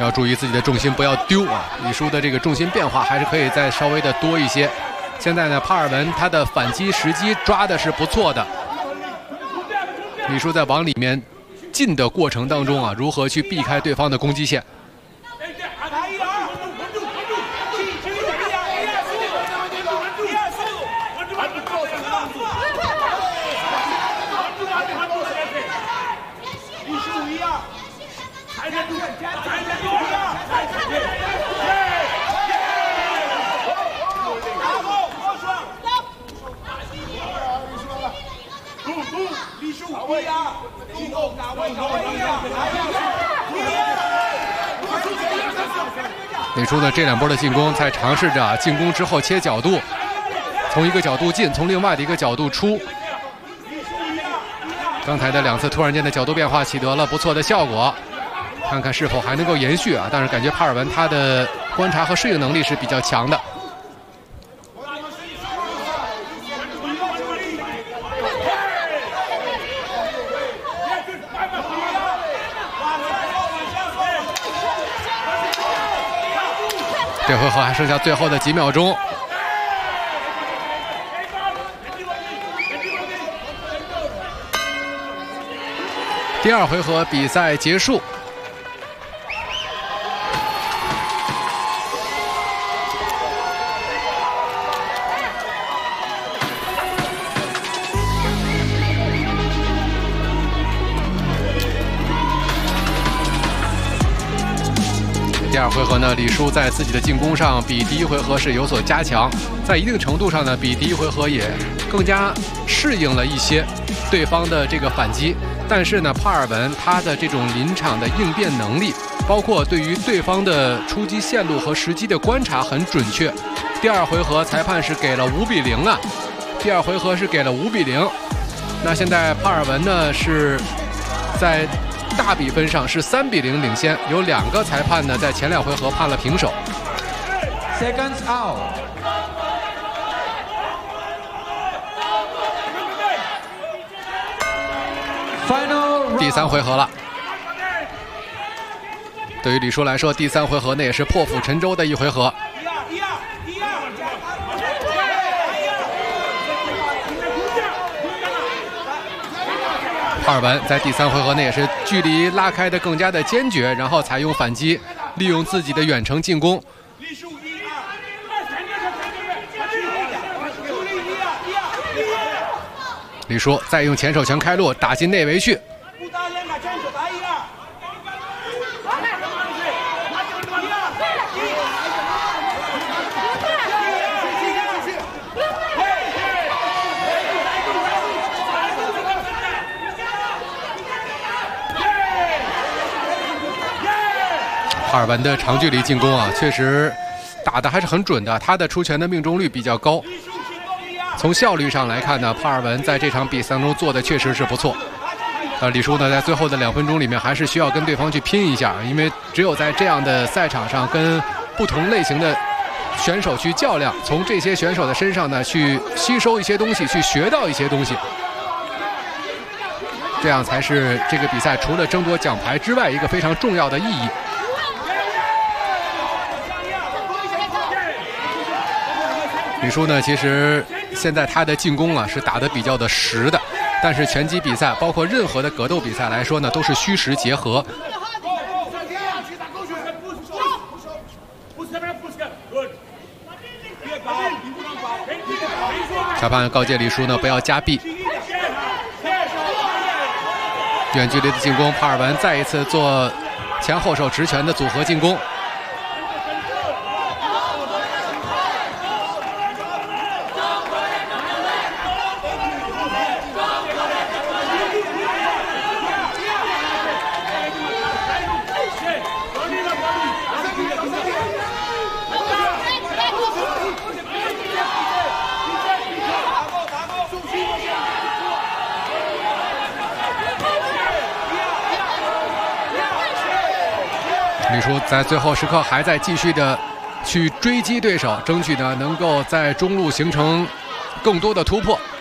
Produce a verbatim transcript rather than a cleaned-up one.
要注意自己的重心不要丢啊！李叔的这个重心变化还是可以再稍微的多一些。现在呢，帕尔文他的反击时机抓的是不错的。李叔在往里面进的过程当中啊，如何去避开对方的攻击线？李叔呢这两波的进攻在尝试着进攻之后切角度，从一个角度进，从另外的一个角度出。刚才的两次突然间的角度变化取得了不错的效果，看看是否还能够延续啊！但是感觉帕尔文他的观察和适应能力是比较强的。这回合还剩下最后的几秒钟，第二回合比赛结束。第二回合呢，李叔在自己的进攻上比第一回合是有所加强，在一定程度上呢，比第一回合也更加适应了一些对方的这个反击。但是呢，帕尔文他的这种临场的应变能力，包括对于对方的出击线路和时机的观察很准确。第二回合裁判是给了五比零啊，第二回合是给了五比零。那现在帕尔文呢是在大比分上是三比零领先，有两个裁判呢在前两回合判了平手。 Seconds out。Final。 第三回合了。对于李叔来说，第三回合那也是破釜沉舟的一回合。帕尔文在第三回合内也是距离拉开的更加的坚决，然后采用反击，利用自己的远程进攻。李叔再用前手拳开路，打进内围去。帕尔文的长距离进攻啊，确实打得还是很准的，他的出拳的命中率比较高。从效率上来看呢，帕尔文在这场比赛中做的确实是不错。呃，李叔呢在最后的两分钟里面还是需要跟对方去拼一下，因为只有在这样的赛场上跟不同类型的选手去较量，从这些选手的身上呢去吸收一些东西，去学到一些东西，这样才是这个比赛除了争夺奖牌之外一个非常重要的意义。李叔呢，其实现在他的进攻啊是打得比较的实的，但是拳击比赛，包括任何的格斗比赛来说呢，都是虚实结合。裁判告诫李叔呢，不要加臂。远距离的进攻，帕尔文再一次做前后手直拳的组合进攻。李叔在最后时刻还在继续的去追击对手，争取呢能够在中路形成更多的突破。